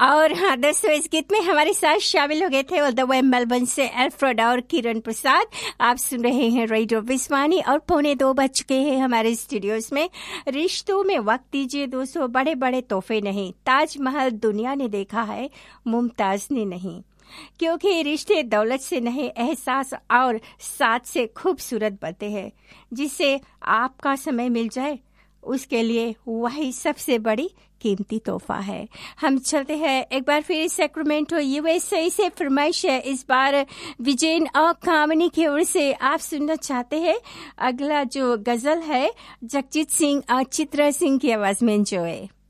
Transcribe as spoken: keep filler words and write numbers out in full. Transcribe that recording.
और हाँ दोस्तों, इस गीत में हमारे साथ शामिल हो गए थे ऑल द वे मेलबर्न से एल्फ्रेड और किरण प्रसाद। आप सुन रहे हैं रेडियो विस्वानी और पौने दो बज चुके हैं हमारे स्टूडियोज में। रिश्तों में वक्त दीजिए दोस्तों, बड़े बड़े तोहफे नहीं। ताजमहल दुनिया ने देखा है, मुमताज ने नहीं। क्योंकि रिश्ते दौलत से नहीं, एहसास और साथ से खूबसूरत बनते हैं। जिससे आपका समय मिल जाए, उसके लिए वही सबसे बड़ी कीमती तोहफा है। हम चलते हैं एक बार फिर सैक्रामेंटो यूएसए से फरमाइश है, इस बार विजयन और कामनी की ओर से। आप सुनना चाहते हैं अगला जो गजल है जगजीत सिंह और चित्रा सिंह की आवाज में। एंजॉय।